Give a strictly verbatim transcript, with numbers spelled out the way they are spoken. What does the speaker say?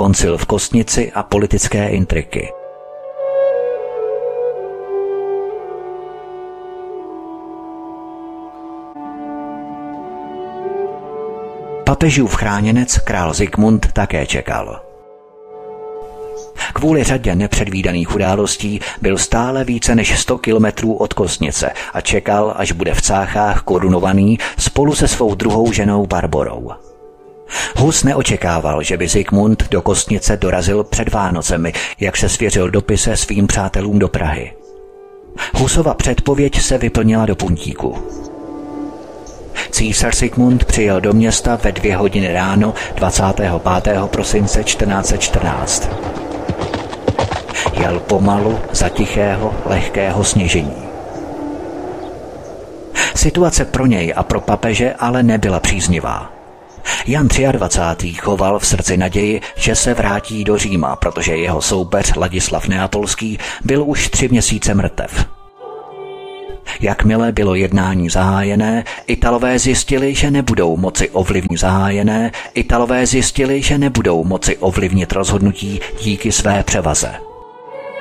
koncil v Kostnici a politické intriky. Papežův chráněnec král Zikmund také čekal. Kvůli řadě nepředvídaných událostí byl stále více než sto kilometrů od Kostnice a čekal, až bude v Cáchách korunovaný spolu se svou druhou ženou Barborou. Hus neočekával, že by Zikmund do Kostnice dorazil před Vánocemi, jak se svěřil dopise svým přátelům do Prahy. Husova předpověď se vyplnila do puntíku. Císař Zikmund přijel do města ve dvě hodiny ráno dvacátého pátého prosince čtrnáct set čtrnáct. Jel pomalu za tichého, lehkého sněžení. Situace pro něj a pro papeže ale nebyla příznivá. Jan dvacátý třetí choval v srdci naději, že se vrátí do Říma, protože jeho soupeř Ladislav Neapolský byl už tři měsíce mrtev. Jakmile bylo jednání zahájené, Italové zjistili, že nebudou moci ovlivnit zahájené, Italové zjistili, že nebudou moci ovlivnit rozhodnutí díky své převaze.